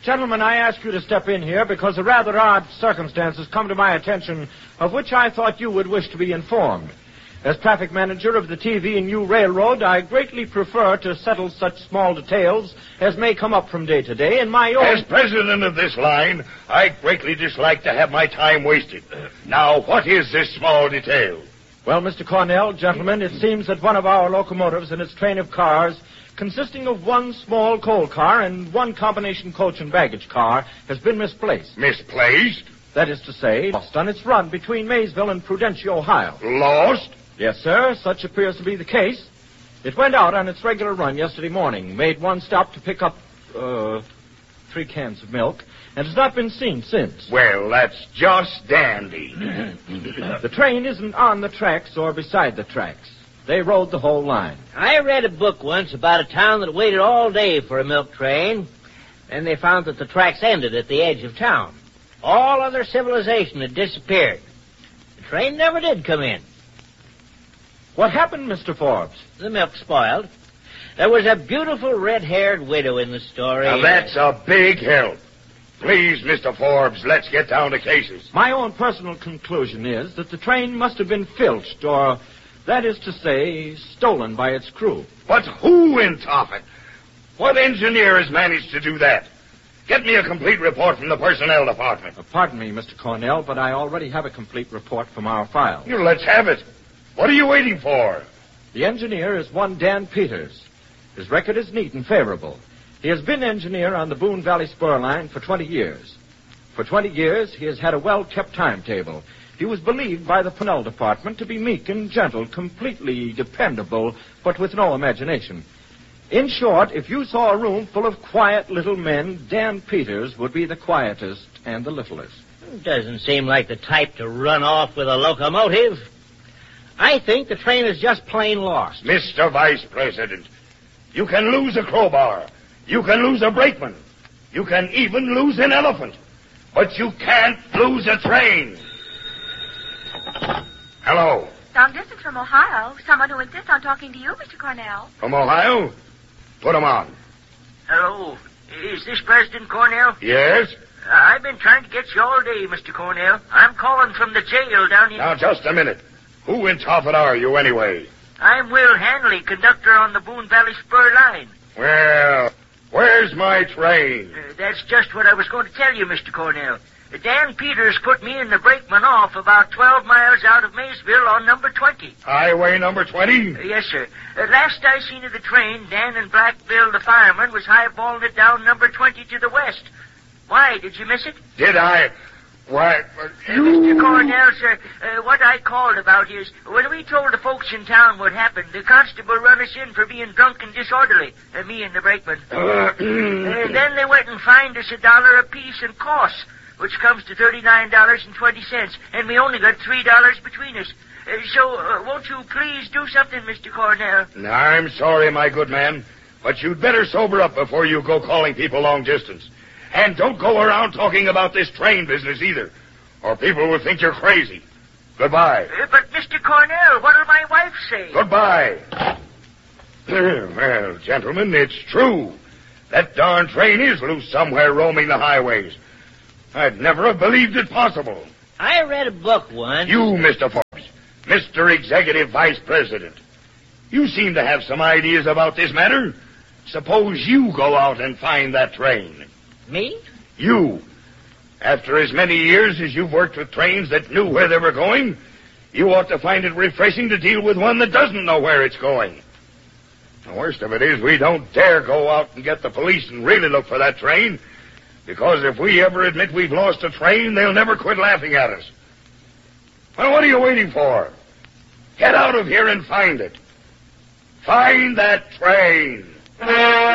Gentlemen, I ask you to step in here because a rather odd circumstance has come to my attention of which I thought you would wish to be informed. As traffic manager of the TV&U Railroad, I greatly prefer to settle such small details as may come up from day to day in my own... As president of this line, I greatly dislike to have my time wasted. Now, what is this small detail? Well, Mr. Cornell, gentlemen, it seems that one of our locomotives and its train of cars, consisting of one small coal car and one combination coach and baggage car, has been misplaced. Misplaced? That is to say, lost on its run between Maysville and Prudentia, Ohio. Lost? Yes, sir. Such appears to be the case. It went out on its regular run yesterday morning, made one stop to pick up, 3 cans of milk, and has not been seen since. Well, that's just dandy. The train isn't on the tracks or beside the tracks. They rode the whole line. I read a book once about a town that waited all day for a milk train, and they found that the tracks ended at the edge of town. All other civilization had disappeared. The train never did come in. What happened, Mr. Forbes? The milk spoiled. There was a beautiful red-haired widow in the story. Now, that's a big help. Please, Mr. Forbes, let's get down to cases. My own personal conclusion is that the train must have been filched, or, that is to say, stolen by its crew. But who in Tophet? What engineer has managed to do that? Get me a complete report from the personnel department. Pardon me, Mr. Cornell, but I already have a complete report from our file. Let's have it. What are you waiting for? The engineer is one Dan Peters. His record is neat and favorable. He has been engineer on the Boone Valley Spur Line for 20 years. For 20 years, he has had a well-kept timetable. He was believed by the personnel department to be meek and gentle, completely dependable, but with no imagination. In short, if you saw a room full of quiet little men, Dan Peters would be the quietest and the littlest. Doesn't seem like the type to run off with a locomotive. I think the train is just plain lost. Mr. Vice President, you can lose a crowbar. You can lose a brakeman. You can even lose an elephant. But you can't lose a train. Hello. Long distance from Ohio. Someone who insists on talking to you, Mr. Cornell. From Ohio? Put him on. Hello. Is this President Cornell? Yes? I've been trying to get you all day, Mr. Cornell. I'm calling from the jail down here. Now, just a minute. Who in Tophet are you, anyway? I'm Will Hanley, conductor on the Boone Valley Spur Line. Well, where's my train? That's just what I was going to tell you, Mr. Cornell. Dan Peters put me and the brakeman off about 12 miles out of Maysville on number 20. Highway number 20? Yes, sir. Last I seen of the train, Dan and Black Bill, the fireman, was highballing it down number 20 to the west. Why, did you miss it? Did I? Why, you... Mr. Cornell, sir, what I called about is, when we told the folks in town what happened, the constable run us in for being drunk and disorderly, me and the brakeman. Then they went and fined us $1 apiece in costs, which comes to $39.20, and we only got $3 between us. So, won't you please do something, Mr. Cornell? I'm sorry, my good man, but you'd better sober up before you go calling people long distance. And don't go around talking about this train business either, or people will think you're crazy. Goodbye. But, Mr. Cornell, what'll my wife say? Goodbye. Well, gentlemen, it's true. That darn train is loose somewhere roaming the highways. I'd never have believed it possible. I read a book once. You, Mr. Forbes, Mr. Executive Vice President, you seem to have some ideas about this matter. Suppose you go out and find that train. Me? You. After as many years as you've worked with trains that knew where they were going, you ought to find it refreshing to deal with one that doesn't know where it's going. The worst of it is we don't dare go out and get the police and really look for that train, because if we ever admit we've lost a train, they'll never quit laughing at us. Well, what are you waiting for? Get out of here and find it. Find that train.